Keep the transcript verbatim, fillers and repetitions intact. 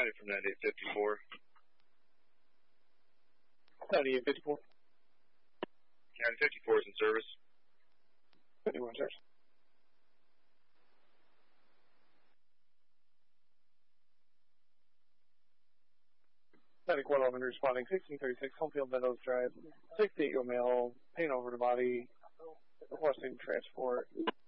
ninety from ninety-eight fifty-four. ninety-eight fifty-four. County fifty-four is in service. fifty-one, sir. ninety-four eleven responding, sixteen thirty-six, Homefield Meadows Drive, sixty-eight-year-old male, pain over the body, requesting transport.